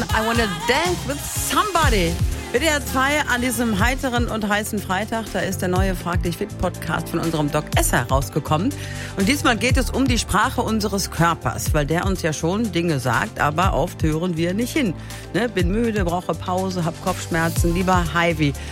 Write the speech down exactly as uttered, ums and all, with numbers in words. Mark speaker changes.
Speaker 1: I Wanna Dance with Somebody. W D R zwei an diesem heiteren und heißen Freitag, da ist der neue Frag dich fit Podcast von unserem Doc Esser rausgekommen. Und diesmal geht es um die Sprache unseres Körpers, weil der uns ja schon Dinge sagt, aber oft hören wir nicht hin. Ne? Bin müde, brauche Pause, hab Kopfschmerzen, lieber Heidi.